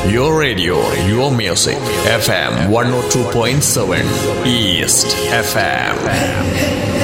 Your radio, your music. FM 102.7 East FM.